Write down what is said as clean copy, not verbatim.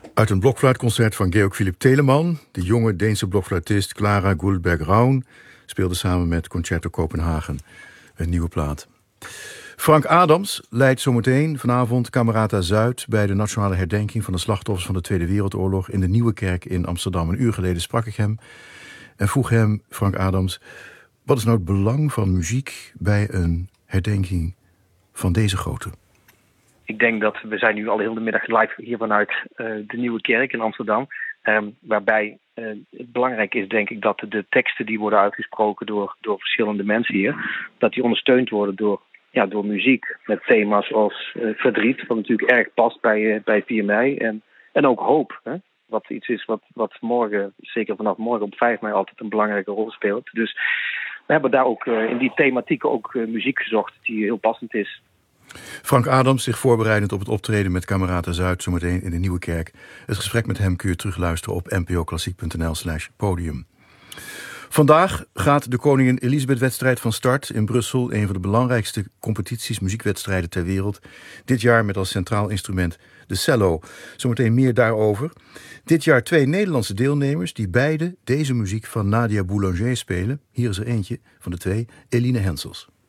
Uit een blokfluitconcert van Georg Philipp Telemann. De jonge Deense blokfluitist Clara Gullberg-Raun speelde samen met Concerto Kopenhagen een nieuwe plaat. Frank Adams leidt zometeen vanavond Camerata Zuid bij de nationale herdenking van de slachtoffers van de Tweede Wereldoorlog in de Nieuwe Kerk in Amsterdam. Een uur geleden sprak ik hem en vroeg hem, Frank Adams, wat is nou het belang van muziek bij een herdenking van deze grootte? Ik denk dat we zijn nu al heel de middag live hier vanuit de Nieuwe Kerk in Amsterdam. Waarbij het belangrijk is, denk ik, dat de teksten die worden uitgesproken door verschillende mensen hier, dat die ondersteund worden door muziek met thema's als verdriet, wat natuurlijk erg past bij 4 mei. En ook hoop, hè? Wat iets is wat morgen, zeker vanaf morgen op 5 mei, altijd een belangrijke rol speelt. Dus we hebben daar ook in die thematieken ook muziek gezocht die heel passend is. Frank Adams, zich voorbereidend op het optreden met Camerata Zuid zometeen in de Nieuwe Kerk. Het gesprek met hem kun je terugluisteren op npoklassiek.nl/podium. Vandaag gaat de Koningin Elisabeth-wedstrijd van start in Brussel, een van de belangrijkste competities, muziekwedstrijden ter wereld. Dit jaar met als centraal instrument de cello. Zometeen meer daarover. Dit jaar 2 Nederlandse deelnemers die beide deze muziek van Nadia Boulanger spelen. Hier is er eentje van de 2, Eline Hensels.